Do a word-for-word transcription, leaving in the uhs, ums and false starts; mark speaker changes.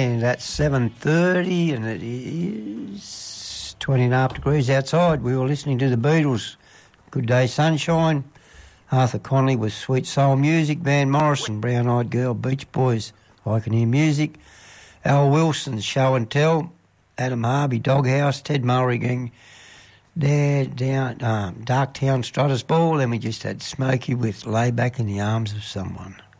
Speaker 1: And that's seven thirty and it is twenty and a half degrees outside. We were listening to the Beatles, Good Day Sunshine. Arthur Conley with Sweet Soul Music, Van Morrison, Brown Eyed Girl, Beach Boys, I Can Hear Music, Al Wilson, Show and Tell, Adam Harvey, Doghouse, Ted Mulligan, there down um, Dark Town Strutters Ball, and we just had Smokey with Lay Back in the Arms of Someone.